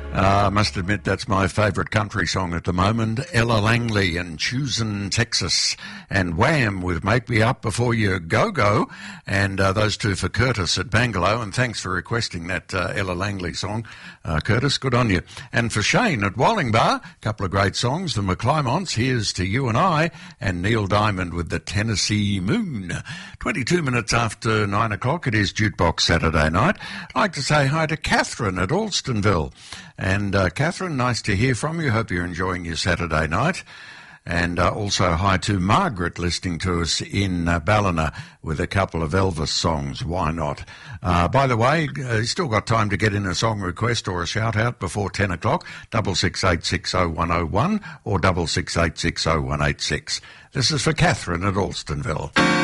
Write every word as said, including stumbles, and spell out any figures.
I uh, must admit that's my favourite country song at the moment. Ella Langley and Choosing Texas, and Wham with Make Me Up Before You Go Go, and uh, those two for Curtis at Bangalow, and thanks for requesting that uh, Ella Langley song, uh, Curtis, good on you. And for Shane at Wallingbar, a couple of great songs, the McClymonts, Here's to You and I, and Neil Diamond with the Tennessee Moon. twenty-two minutes after nine o'clock, it is Jukebox Saturday night. I'd like to say hi to Catherine at Alstonville. And uh, Catherine, nice to hear from you. Hope you're enjoying your Saturday night. And uh, also hi to Margaret listening to us in uh, Ballina with a couple of Elvis songs. Why not? Uh, by the way, uh, you still got time to get in a song request or a shout out before ten o'clock. Double six eight six oh one oh one or double six eight six oh one eight six. This is for Catherine at Alstonville.